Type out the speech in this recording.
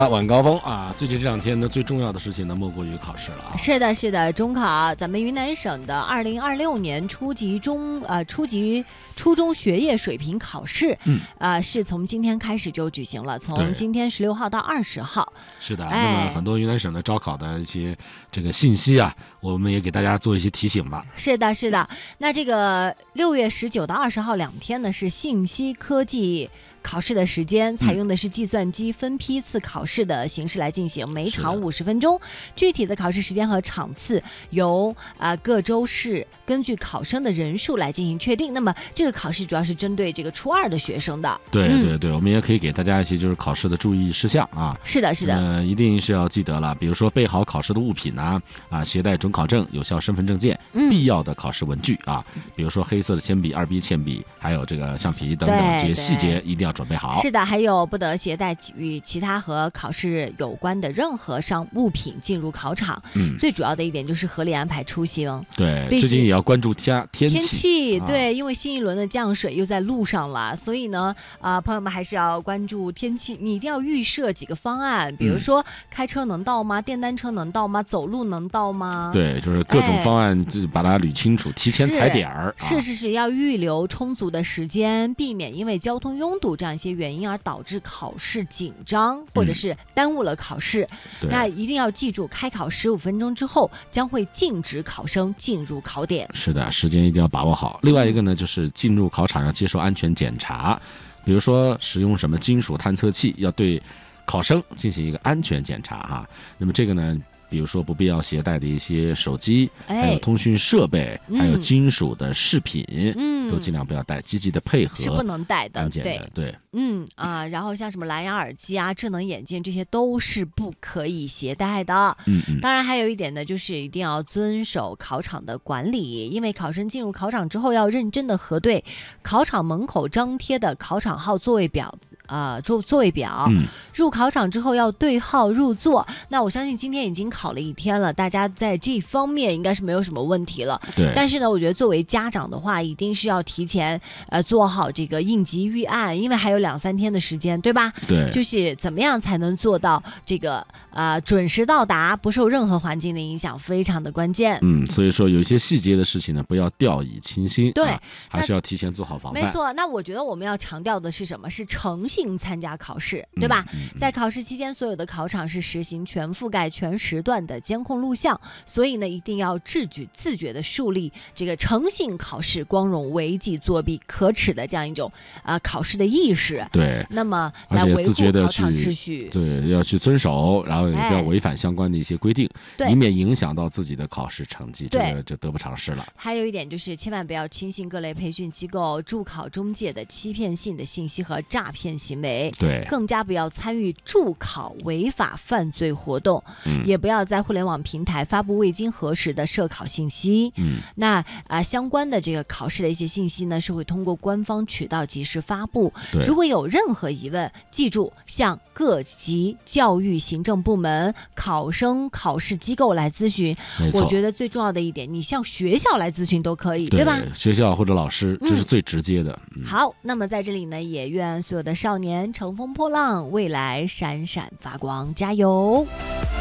晚高峰啊，最近这2天呢，最重要的事情呢，莫过于考试了啊。 是的，是的，中考，咱们云南省的2026年初级初中学业水平考试，是从今天开始就举行了，从今天16号到20号。 是的，那么很多云南省的招考的一些这个信息啊，我们也给大家做一些提醒吧。 是的，是的。那这个6月19到20号2天呢，是信息科技考试的时间，采用的是计算机分批次考试的形式来进行，每场50分钟。具体的考试时间和场次由各州市根据考生的人数来进行确定。那么这个考试主要是针对这个初2的学生的。 对，我们也可以给大家一些就是考试的注意事项啊。 是的，是的， 一定是要记得了，比如说备好考试的物品携带准考证、有效身份证件、必要的考试文具啊，比如说黑色的铅笔、2B 铅笔，还有这个橡皮等等这些细节一定要准备好。 是的，还有不得携带与其他和考试有关的任何物品进入考场。最主要的一点就是合理安排出行。 对，最近也要关注天气。对，因为新一轮的降水又在路上了，所以呢，朋友们还是要关注天气。你一定要预设几个方案，比如说开车能到吗？电单车能到吗？走路能到吗？ 对，就是各种方案就把它捋清楚，提前踩点儿。 是，要预留充足的时间，避免因为交通拥堵这样一些原因而导致考试紧张，或者是耽误了考试。那一定要记住，开考15分钟之后将会禁止考生进入考点。 是的，时间一定要把握好。另外一个呢，就是进入考场要接受安全检查，比如说使用什么金属探测器，要对考生进行一个安全检查哈。那么这个呢，比如说不必要携带的一些手机，还有通讯设备，还有金属的饰品，都尽量不要带，积极的配合是不能带的。 对， 然后像什么蓝牙耳机智能眼镜，这些都是不可以携带的。当然还有一点呢，就是一定要遵守考场的管理，因为考生进入考场之后要认真的核对考场门口张贴的考场号座位表。入考场之后要对号入座。那我相信今天已经考了1天了，大家在这方面应该是没有什么问题了。 对。 但是呢，我觉得作为家长的话，一定是要提前做好这个应急预案，因为还有2-3天的时间，对吧？ 对。 就是怎么样才能做到这个准时到达，不受任何环境的影响，非常的关键。 所以说有一些细节的事情呢，不要掉以轻心。 对， 还是要提前做好防范。 没错。那我觉得我们要强调的是什么？是诚信参加考试，对吧？在考试期间，所有的考场是实行全覆盖、全时段的监控录像，所以呢，一定要自觉的树立这个诚信考试、光荣违纪作弊可耻的这样一种考试的意识。 对。 那么来维护考场秩序。 对，要去遵守，然后也不要违反相关的一些规定，以免影响到自己的考试成绩，这个就得不偿失了。 还有一点就是，千万不要轻信各类培训机构、助考中介的欺骗性的信息和诈骗行为。 对， 更加不要参与助考违法犯罪活动，也不要在互联网平台发布未经核实的涉考信息。那相关的这个考试的一些信息呢，是会通过官方渠道及时发布。如果有任何疑问，记住向各级教育行政部门、考生考试机构来咨询。我觉得最重要的一点，你向学校来咨询都可以，对吧？ 学校或者老师，这是最直接的。 好，那么在这里呢，也愿所有的少年乘风破浪，未来闪闪发光，加油！